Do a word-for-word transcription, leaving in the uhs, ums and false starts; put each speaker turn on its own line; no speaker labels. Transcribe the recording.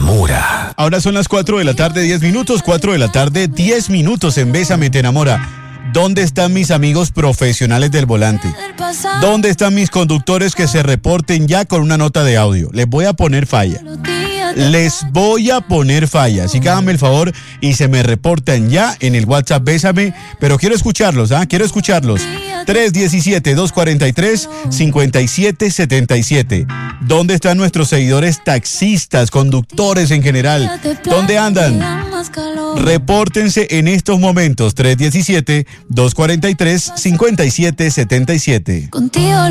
enamora.
Ahora son las cuatro de la tarde, diez minutos, cuatro de la tarde, diez minutos en Bésame te enamora. ¿Dónde están mis amigos profesionales del volante? ¿Dónde están mis conductores que se reporten ya con una nota de audio? Les voy a poner falla. Les voy a poner falla. Así que háganme el favor y se me reportan ya en el WhatsApp Bésame. Pero quiero escucharlos, ¿ah? Quiero escucharlos. tres uno siete, dos cuatro tres, cinco siete siete siete. ¿Dónde están nuestros seguidores taxistas, conductores en general? ¿Dónde andan? Repórtense en estos momentos. tres uno siete, dos cuatro tres, cinco siete siete siete. Contigo